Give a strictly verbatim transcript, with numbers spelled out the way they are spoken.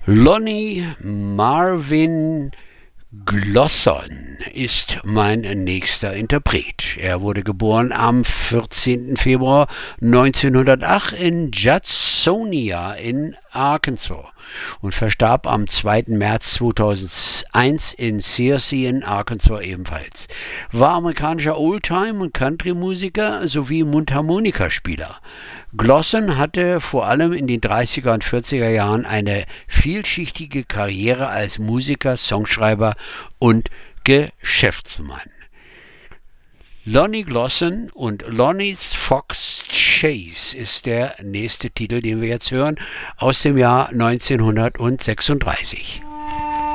Lonnie Marvin Glosson ist mein nächster Interpret. Er wurde geboren am vierzehnten Februar neunzehnhundertacht in Judsonia in Arkansas und verstarb am zweiten März zweitausendeins in Searcy in Arkansas ebenfalls. War amerikanischer Oldtime- und Country-Musiker sowie Mundharmonikaspieler. Glosson hatte vor allem in den dreißiger und vierziger Jahren eine vielschichtige Karriere als Musiker, Songschreiber und Geschäftsmann. Lonnie Glosson und Lonnie's Fox Chase ist der nächste Titel, den wir jetzt hören, aus dem Jahr neunzehnhundertsechsunddreißig.